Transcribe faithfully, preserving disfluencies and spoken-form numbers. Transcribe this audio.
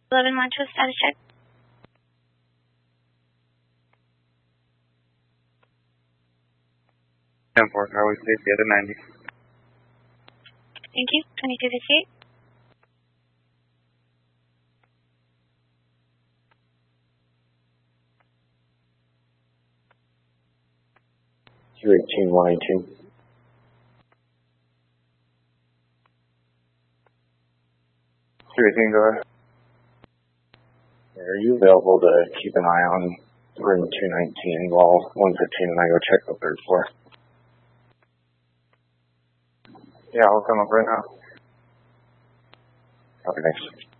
eleven Montrose, status check. ten four, highway safety at ninety. Thank you. twenty-two fifty-eight. two eighteen, one eighteen. two eighteen, go ahead. Are you available to keep an eye on room two nineteen while one fifteen and I go check the third floor? Yeah, I'll come up right now. Okay, thanks.